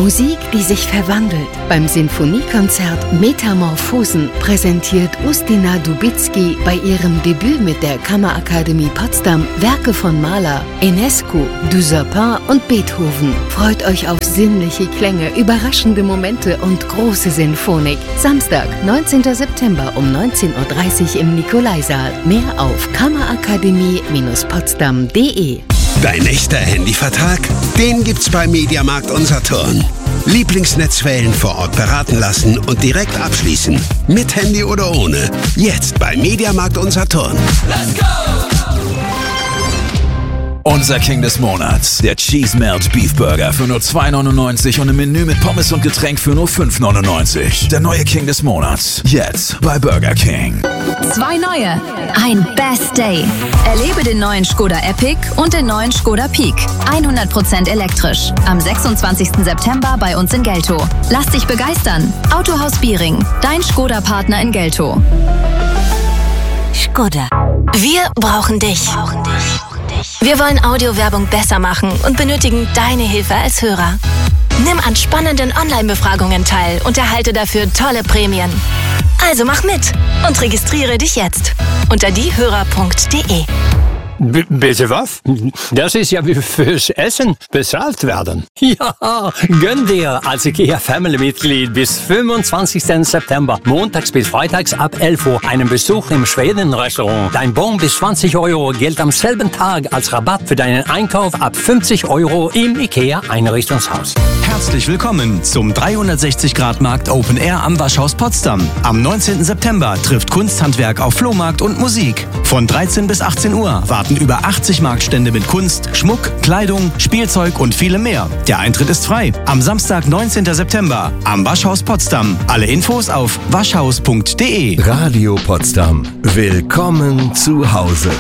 Musik, die sich verwandelt. Beim Sinfoniekonzert Metamorphosen präsentiert Ustina Dubicki bei ihrem Debüt mit der Kammerakademie Potsdam Werke von Mahler, Enescu, Dussapin und Beethoven. Freut euch auf sinnliche Klänge, überraschende Momente und große Sinfonik. Samstag, 19. September um 19:30 Uhr im Nikolaisaal. Mehr auf kammerakademie-potsdam.de. Dein echter Handyvertrag? Den gibt's bei Mediamarkt Unsaturn. Lieblingsnetzwellen vor Ort beraten lassen und direkt abschließen. Mit Handy oder ohne. Jetzt bei Mediamarkt Unsaturn. Let's go! Unser King des Monats, der Cheese Melt Beef Burger für nur 2,99 und im Menü mit Pommes und Getränk für nur 5,99. Der neue King des Monats, jetzt bei Burger King. 2 neue, ein Best Day. Erlebe den neuen Skoda Epic und den neuen Skoda Peak. 100% elektrisch. Am 26. September bei uns in Geltow. Lass dich begeistern. Autohaus Biering, dein Skoda-Partner in Geltow. Skoda. Wir brauchen dich. Wir wollen Audiowerbung besser machen und benötigen deine Hilfe als Hörer. Nimm an spannenden Online-Befragungen teil und erhalte dafür tolle Prämien. Also mach mit und registriere dich jetzt unter diehörer.de. Bitte was? Das ist ja wie fürs Essen bezahlt werden. Ja, gönn dir als IKEA-Family-Mitglied bis 25. September, montags bis freitags ab 11 Uhr, einen Besuch im Schweden-Restaurant. Dein Bon bis 20 Euro gilt am selben Tag als Rabatt für deinen Einkauf ab 50 Euro im IKEA-Einrichtungshaus. Herzlich willkommen zum 360-Grad-Markt Open Air am Waschhaus Potsdam. Am 19. September trifft Kunsthandwerk auf Flohmarkt und Musik. Von 13 bis 18 Uhr warten über 80 Marktstände mit Kunst, Schmuck, Kleidung, Spielzeug und vielem mehr. Der Eintritt ist frei. Am Samstag, 19. September am Waschhaus Potsdam. Alle Infos auf waschhaus.de. Radio Potsdam. Willkommen zu Hause.